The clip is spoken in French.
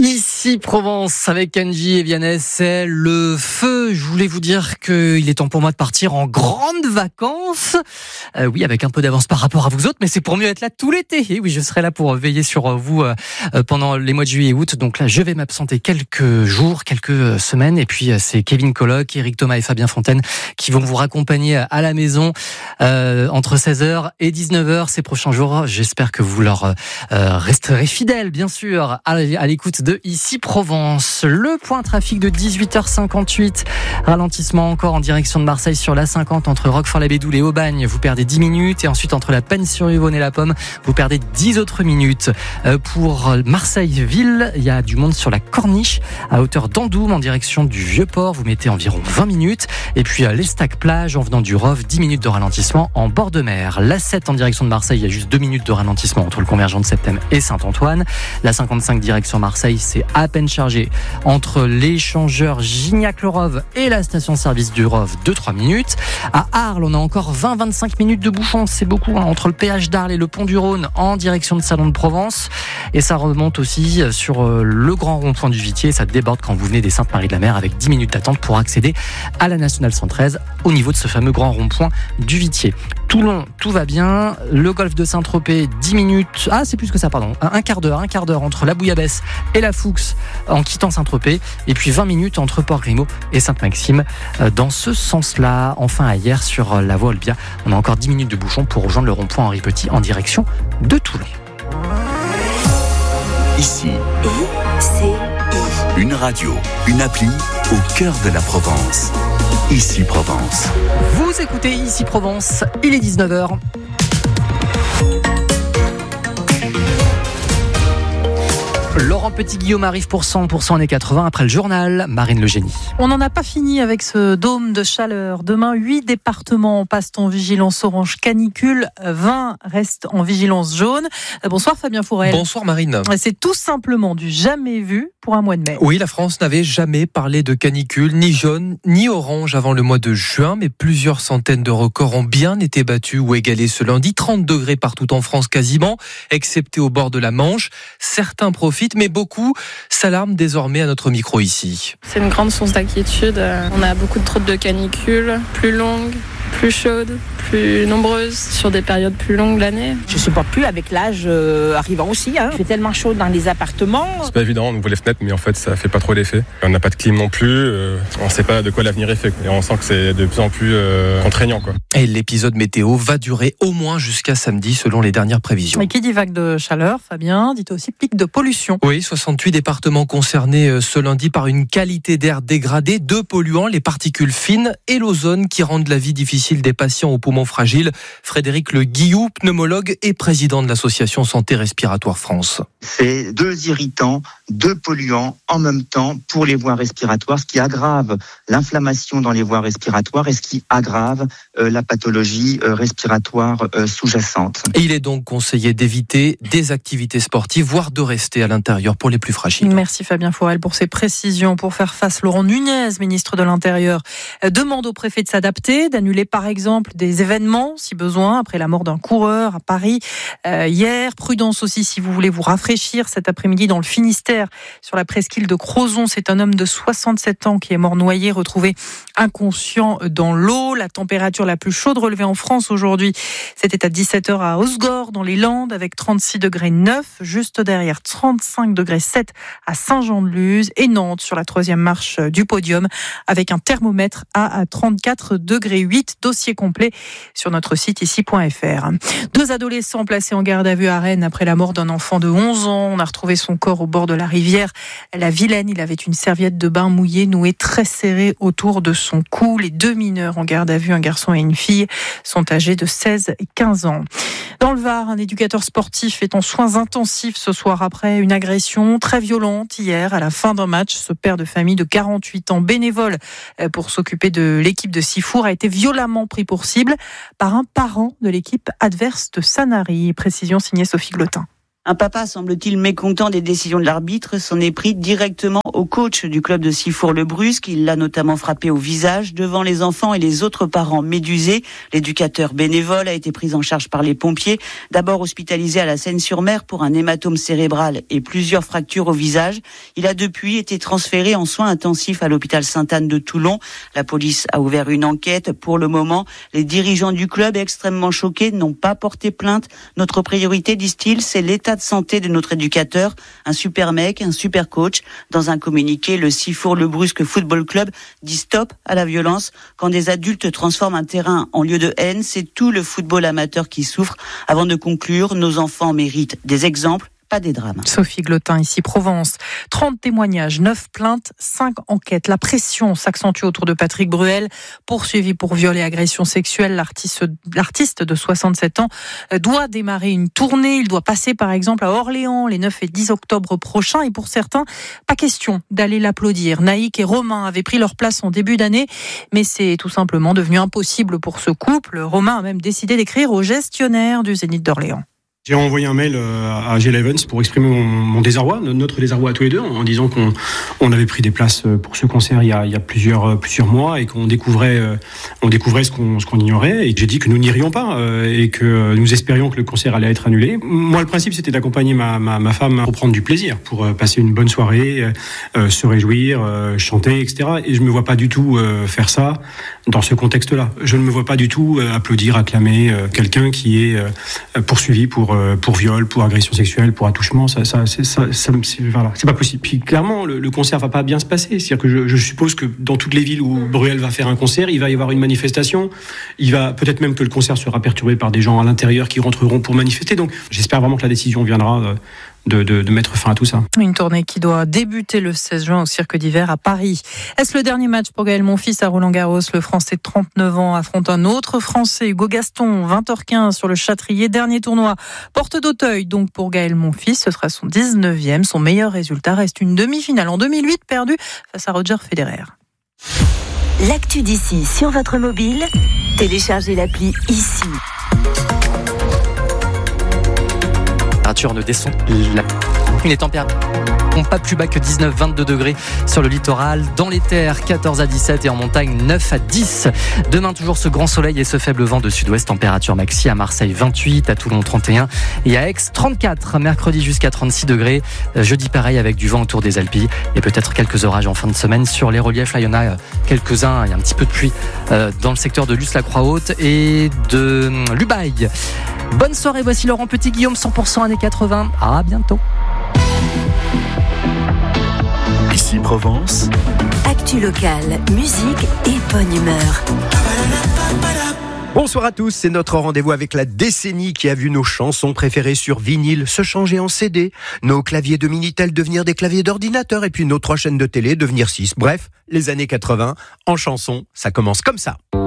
Ici Provence avec Angie et Vianney, c'est le feu. Je voulais vous dire qu'il est temps pour moi de partir en grandes vacances. Oui, avec un peu d'avance par rapport à vous autres, mais c'est pour mieux être là tout l'été. Et oui, je serai là pour veiller sur vous pendant les mois de juillet et août. Donc là, je vais m'absenter quelques jours, quelques semaines. Et puis, c'est Kevin Colloc, Éric Thomas et Fabien Fontaine qui vont vous raccompagner à la maison entre 16h et 19h ces prochains jours. J'espère que vous leur resterez fidèles, bien sûr, à l'écoute de Ici Provence. Le point trafic de 18h58. Ralentissement encore en direction de Marseille sur l'A50 entre Roquefort-la-Bédoule et Aubagne. Vous perdez 10 minutes. Et ensuite, entre la Penne-sur-Yvonne et la Pomme, vous perdez 10 autres minutes. Pour Marseille-Ville, il y a du monde sur la Corniche à hauteur d'Andoum en direction du Vieux-Port. Vous mettez environ 20 minutes. Et puis, l'Estac-Plage en venant du Rove, 10 minutes de ralentissement en bord de mer. L'A7 en direction de Marseille, il y a juste 2 minutes de ralentissement entre le convergent de Septem et Saint-Antoine. La 55 direction Marseille, c'est à peine chargé entre l'échangeur Gignac-le-Rove et la station-service du Rove, 2-3 minutes. À Arles, on a encore 20-25 minutes de bouchon, c'est beaucoup, entre le péage d'Arles et le pont du Rhône en direction de Salon de Provence. Et ça remonte aussi sur le grand rond-point du Vitier. Ça déborde quand vous venez des Saintes-Maries-de-la-Mer avec 10 minutes d'attente pour accéder à la Nationale 113 au niveau de ce fameux grand rond-point du Vitier. Toulon, tout va bien. Le golfe de Saint-Tropez, 10 minutes. Ah, c'est plus que ça, pardon. Un quart d'heure entre la Bouillabaisse et la Foux en quittant Saint-Tropez. Et puis 20 minutes entre Port-Grimaud et Sainte-Maxime dans ce sens-là. Enfin, à hier, sur la voie Olbia, on a encore 10 minutes de bouchon pour rejoindre le rond-point Henri Petit en direction de Toulon. Ici, une radio, une appli au cœur de la Provence. Ici Provence. Vous écoutez Ici Provence, il est 19h. Laurent Petit-Guillaume arrive pour 100% années 80 après le journal. Marine Le Génie. On n'en a pas fini avec ce dôme de chaleur. Demain, 8 départements passent en vigilance orange canicule, 20 restent en vigilance jaune. Bonsoir Fabien Fourel. Bonsoir Marine. C'est tout simplement du jamais vu pour un mois de mai. Oui, la France n'avait jamais parlé de canicule, ni jaune, ni orange avant le mois de juin, mais plusieurs centaines de records ont bien été battus ou égalés ce lundi. 30 degrés partout en France quasiment, excepté au bord de la Manche. Certains profitent, mais beaucoup s'alarment désormais à notre micro ici. C'est une grande source d'inquiétude. On a beaucoup trop de canicules, plus longues, plus chaudes, plus nombreuses, sur des périodes plus longues de l'année. Je supporte plus avec l'âge arrivant aussi. Il fait tellement chaud dans les appartements. C'est pas évident, on ouvre les fenêtres, mais en fait ça fait pas trop l'effet. On n'a pas de clim non plus, on sait pas de quoi l'avenir est fait. Et on sent que c'est de plus en plus contraignant, quoi. Et l'épisode météo va durer au moins jusqu'à samedi selon les dernières prévisions. Et qui dit vague de chaleur, Fabien, dit aussi pic de pollution. Oui, 68 départements concernés ce lundi par une qualité d'air dégradée, 2 polluants, les particules fines et l'ozone qui rendent la vie difficile des patients aux poumons fragiles. Frédéric Le Guillou, pneumologue et président de l'association Santé Respiratoire France. C'est 2 irritants, 2 polluants en même temps pour les voies respiratoires, ce qui aggrave l'inflammation dans les voies respiratoires et ce qui aggrave la pathologie respiratoire sous-jacente. Et il est donc conseillé d'éviter des activités sportives, voire de rester à l'intérieur pour les plus fragiles. Merci Fabien Fourel pour ces précisions. Pour faire face, Laurent Nunez, ministre de l'Intérieur, demande au préfet de s'adapter, d'annuler par exemple des événements si besoin, après la mort d'un coureur à Paris hier. Prudence aussi si vous voulez vous rafraîchir cet après-midi dans le Finistère, sur la presqu'île de Crozon. C'est un homme de 67 ans qui est mort noyé, retrouvé inconscient dans l'eau. La température la plus chaude relevée en France aujourd'hui, c'était à 17h à Osgore dans les Landes avec 36 degrés 9, juste derrière 35 degrés 7 à Saint-Jean-de-Luz, et Nantes sur la 3e marche du podium avec un thermomètre à 34 degrés 8. Dossier complet sur notre site ici.fr. 2 adolescents placés en garde à vue à Rennes après la mort d'un enfant de 11 ans. On a retrouvé son corps au bord de la rivière la Vilaine. Il avait une serviette de bain mouillée nouée très serrée autour de son cou. Les 2 mineurs en garde à vue, un garçon et une fille, sont âgés de 16 et 15 ans. Dans le Var, un éducateur sportif est en soins intensifs ce soir après une agression très violente hier à la fin d'un match. Ce père de famille de 48 ans, bénévole pour s'occuper de l'équipe de Sifour, a été violemment pris pour cible par un parent de l'équipe adverse de Sanary. Précision signée Sophie Glotin. Un papa, semble-t-il mécontent des décisions de l'arbitre, s'en est pris directement au coach du club de Sifour-le-Brusque. Il l'a notamment frappé au visage devant les enfants et les autres parents médusés. L'éducateur bénévole a été pris en charge par les pompiers. D'abord hospitalisé à la Seine-sur-Mer pour un hématome cérébral et plusieurs fractures au visage. Il a depuis été transféré en soins intensifs à l'hôpital Sainte-Anne de Toulon. La police a ouvert une enquête. Pour le moment, les dirigeants du club, extrêmement choqués, n'ont pas porté plainte. Notre priorité, disent-ils, c'est l'état de santé de notre éducateur, un super mec, un super coach. Dans un communiqué, le Sifour-le-Brusque Football Club dit stop à la violence. Quand des adultes transforment un terrain en lieu de haine, c'est tout le football amateur qui souffre. Avant de conclure, nos enfants méritent des exemples, pas des drames. Sophie Glotin, ici Provence. 30 témoignages, 9 plaintes, 5 enquêtes. La pression s'accentue autour de Patrick Bruel, poursuivi pour viol et agression sexuelle. L'artiste de 67 ans doit démarrer une tournée. Il doit passer par exemple à Orléans les 9 et 10 octobre prochains. Et pour certains, pas question d'aller l'applaudir. Naïk et Romain avaient pris leur place en début d'année, mais c'est tout simplement devenu impossible pour ce couple. Romain a même décidé d'écrire au gestionnaire du Zénith d'Orléans. J'ai envoyé un mail à Gilles Evans pour exprimer mon désarroi, notre désarroi à tous les deux, en disant qu'on avait pris des places pour ce concert il y a plusieurs mois et qu'on découvrait ce qu'on ignorait, et j'ai dit que nous n'irions pas et que nous espérions que le concert allait être annulé. Moi, le principe, c'était d'accompagner ma femme pour prendre du plaisir, pour passer une bonne soirée, se réjouir, chanter, etc. Et je me vois pas du tout faire ça dans ce contexte-là. Je ne me vois pas du tout applaudir, acclamer quelqu'un qui est poursuivi pour viol, pour agression sexuelle, pour attouchement. Voilà, c'est pas possible. Puis clairement, le concert va pas bien se passer. C'est-à-dire que je suppose que dans toutes les villes où Bruel va faire un concert, il va y avoir une manifestation. Il va peut-être même que le concert sera perturbé par des gens à l'intérieur qui rentreront pour manifester. Donc, j'espère vraiment que la décision viendra de mettre fin à tout ça. Une tournée qui doit débuter le 16 juin au Cirque d'Hiver à Paris. Est-ce le dernier match pour Gaël Monfils à Roland-Garros? Le Français de 39 ans affronte un autre Français, Hugo Gaston, 20h15 sur le Châtrier. Dernier tournoi, porte d'Auteuil. Donc pour Gaël Monfils, ce sera son 19e. Son meilleur résultat reste une demi-finale en 2008 perdue face à Roger Federer. L'actu d'ici sur votre mobile, téléchargez l'appli ici. Ne descend les températures n'ont pas plus bas que 19-22 degrés sur le littoral, dans les terres 14 à 17 et en montagne 9 à 10. Demain toujours ce grand soleil et ce faible vent de sud-ouest, température maxi à Marseille 28, à Toulon 31 et à Aix 34. Mercredi jusqu'à 36 degrés, jeudi pareil avec du vent autour des Alpilles et peut-être quelques orages en fin de semaine sur les reliefs. Là il y en a quelques-uns, il y a un petit peu de pluie dans le secteur de Luce-la-Croix-Haute et de l'Ubaye. Bonne soirée, voici Laurent Petit-Guillaume, 100% années 80. À bientôt. Ici Provence. Actu locale, musique et bonne humeur. Bonsoir à tous, c'est notre rendez-vous avec la décennie qui a vu nos chansons préférées sur vinyle se changer en CD, nos claviers de Minitel devenir des claviers d'ordinateur et puis nos 3 chaînes de télé devenir 6. Bref, les années 80, en chanson, ça commence comme ça.